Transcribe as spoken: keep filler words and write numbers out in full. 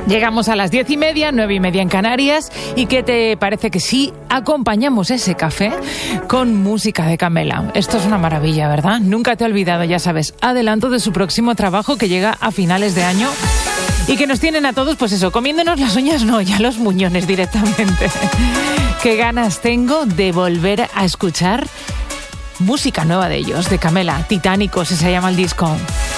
Llegamos a las diez y media, nueve y media en Canarias. ¿Y qué te parece que sí acompañamos ese café con música de Camela? Esto es una maravilla, ¿verdad? Nunca te he olvidado, ya sabes, adelanto de su próximo trabajo que llega a finales de año y que nos tienen a todos, pues eso, comiéndonos las uñas, no, ya los muñones directamente. Qué ganas tengo de volver a escuchar música nueva de ellos, de Camela. Titánicos, se llama el disco.